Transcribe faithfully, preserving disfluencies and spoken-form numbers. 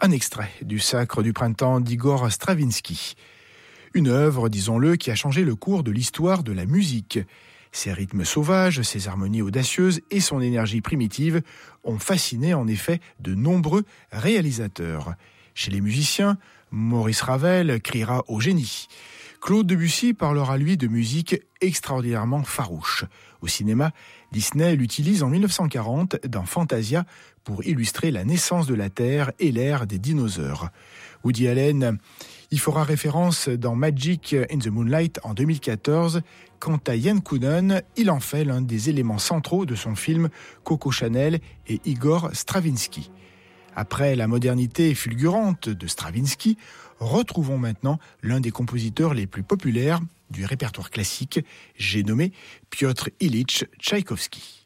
un extrait du Sacre du printemps d'Igor Stravinsky. Une œuvre, disons-le, qui a changé le cours de l'histoire de la musique. Ses rythmes sauvages, ses harmonies audacieuses et son énergie primitive ont fasciné en effet de nombreux réalisateurs. Chez les musiciens, Maurice Ravel criera au génie. Claude Debussy parlera lui de musique extraordinairement farouche. Au cinéma, Disney l'utilise en dix-neuf cent quarante dans Fantasia pour illustrer la naissance de la Terre et l'ère des dinosaures. Woody Allen y fera référence dans Magic in the Moonlight en deux mille quatorze. Quant à Yann Kounen, il en fait l'un des éléments centraux de son film Coco Chanel et Igor Stravinsky. Après la modernité fulgurante de Stravinsky, retrouvons maintenant l'un des compositeurs les plus populaires du répertoire classique, j'ai nommé Piotr Ilyich Tchaïkovski.